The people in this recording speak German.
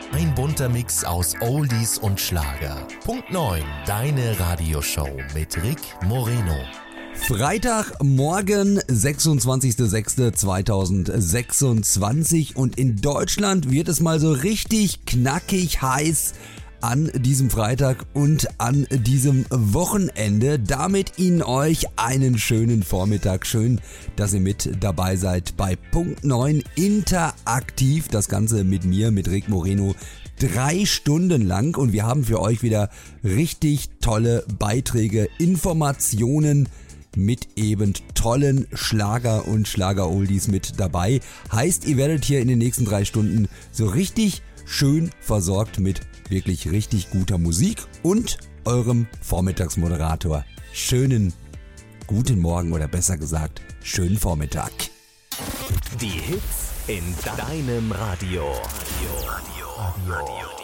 Ein bunter Mix aus Oldies und Schlager. Punkt 9, deine Radioshow mit Rick Moreno. Freitagmorgen, 26.06.2026 und in Deutschland wird es mal so richtig knackig heiß an diesem Freitag und an diesem Wochenende. Damit Ihnen euch einen schönen Vormittag. Schön, dass ihr mit dabei seid bei Punkt 9 interaktiv. Das Ganze mit mir, mit Rick Moreno, 3 Stunden lang. Und wir haben für euch wieder richtig tolle Beiträge, Informationen mit eben tollen Schlager und Schlager-Oldies mit dabei. Heißt, ihr werdet hier in den nächsten 3 Stunden so richtig schön versorgt mit wirklich richtig guter Musik und eurem Vormittagsmoderator. Schönen guten Morgen oder besser gesagt, schönen Vormittag. Die Hits in deinem Radio. Radio.